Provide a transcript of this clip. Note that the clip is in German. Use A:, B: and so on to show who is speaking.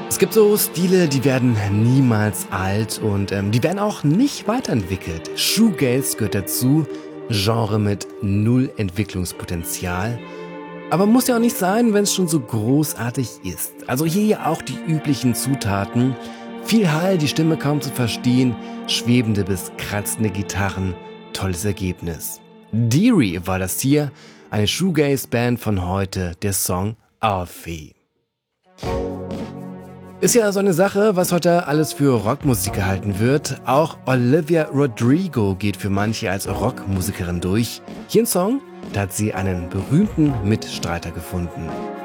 A: Es gibt so Stile, die werden niemals alt und die werden auch nicht weiterentwickelt. Shoegaze gehört dazu, Genre mit null Entwicklungspotenzial. Aber muss ja auch nicht sein, wenn es schon so großartig ist. Also hier ja auch die üblichen Zutaten. Viel Hall, die Stimme kaum zu verstehen, schwebende bis kratzende Gitarren, tolles Ergebnis. Deary war das hier, eine Shoegaze-Band von heute, der Song Alfie. Ist ja so eine Sache, was heute alles für Rockmusik gehalten wird. Auch Olivia Rodrigo geht für manche als Rockmusikerin durch. Hier ein Song, da hat sie einen berühmten Mitstreiter gefunden.